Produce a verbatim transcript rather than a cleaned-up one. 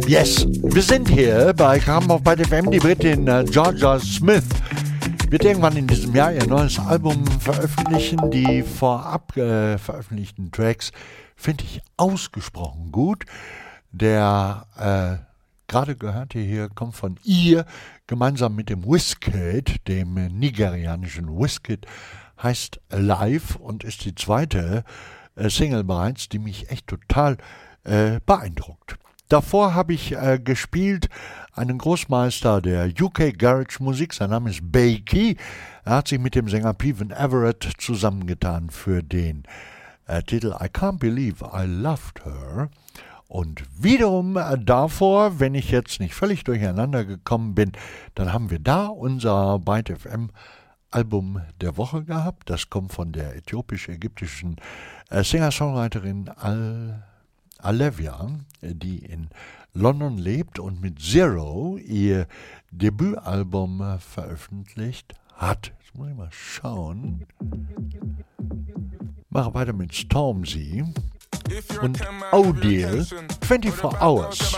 Yes, wir sind hier bei Kam auf bei der F M. Die Britin äh, Georgia Smith wird irgendwann in diesem Jahr ihr neues Album veröffentlichen. Die vorab äh, veröffentlichten Tracks finde ich ausgesprochen gut. Der äh, gerade gehörte hier kommt von ihr, gemeinsam mit dem Wizkid, dem äh, nigerianischen Wizkid, heißt Alive und ist die zweite äh, Single bereits, die mich echt total äh, beeindruckt. Davor habe ich äh, gespielt einen Großmeister der U K Garage Musik, sein Name ist Bakey. Er hat sich mit dem Sänger Peven Everett zusammengetan für den äh, Titel I Can't Believe I Loved Her. Und wiederum äh, davor, wenn ich jetzt nicht völlig durcheinander gekommen bin, dann haben wir da unser Byte F M Album der Woche gehabt. Das kommt von der äthiopisch-ägyptischen äh, Singer-Songwriterin Al Alevia, die in London lebt und mit Zero ihr Debütalbum veröffentlicht hat. Jetzt muss ich mal schauen. Mache weiter mit Stormzy und Odile, twenty-four hours.